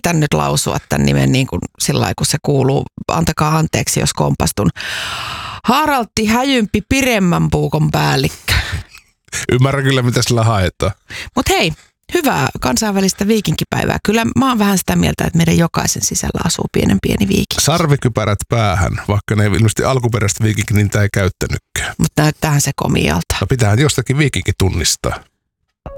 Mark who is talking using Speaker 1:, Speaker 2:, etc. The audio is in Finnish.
Speaker 1: yritän nyt lausua tämän nimen niin kuin sillä lailla, kun se kuuluu. Antakaa anteeksi, jos kompastun. Haraltti Häjympi Piremmän puukon päällikkö.
Speaker 2: Ymmärrän kyllä, mitä sillä haetaan.
Speaker 1: Mutta hei, hyvää kansainvälistä viikinkipäivää. Kyllä mä oon vähän sitä mieltä, että meidän jokaisen sisällä asuu pieni viikinki.
Speaker 2: Sarvikypärät päähän, vaikka ne ilmeisesti alkuperäistä viikinki, niin tämä ei käyttänytkään.
Speaker 1: Mutta näyttäähän se komialta.
Speaker 2: No pitäähän jostakin viikinki tunnistaa.